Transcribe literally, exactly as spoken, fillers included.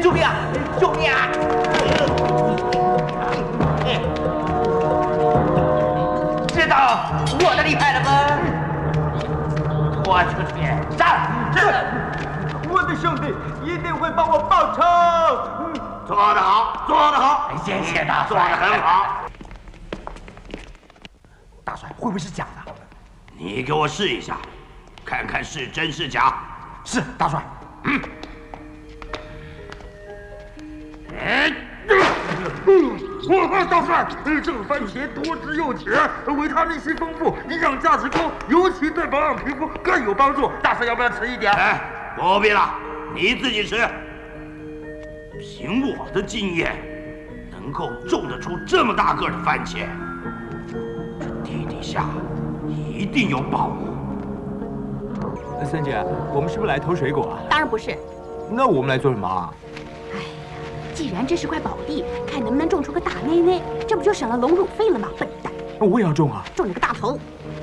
救命啊！救命啊！知道我的厉害了吗？拖出去，站！是， 我的兄弟一定会帮我报仇。 做得好，做得好， 谢谢大做得帅， 很好。 大帅，会不会是假的？ 你给我试一下，看看是真是假。 是大帅。 嗯。哎。 我大帅，这个番茄多汁又甜，维他命 C 丰富，营养价值高，尤其对保养皮肤更有帮助。大帅要不要吃一点？ 哎，不必了，你自己吃。凭我的经验，能够种得出这么大个的番茄，这地底下一定有宝物。 三姐，我们是不是来偷水果啊？ 当然不是。 那我们来做什么啊？ 哎呀，既然这是块宝地，看能不能种出个大内内，这不就省了隆乳费了吗？笨蛋！ 我也要种啊！ 种你个大头！